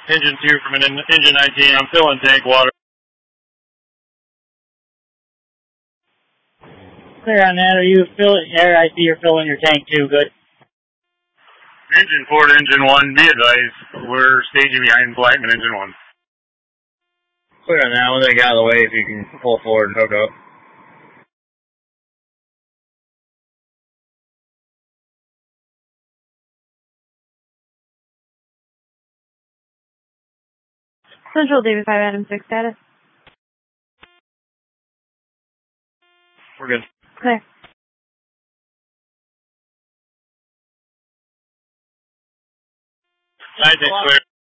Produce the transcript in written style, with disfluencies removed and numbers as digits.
Engine 2 from engine 19. I'm filling tank water. Clear on that. Are you filling? I see you're filling your tank too. Good. Engine 4 to engine 1. Be advised, we're staging behind Blackman engine 1. Clear on that one. They got out of the way if you can pull forward and hook up. Central David 5 Adam 6 status. We're good. Clear. 9-6 clear.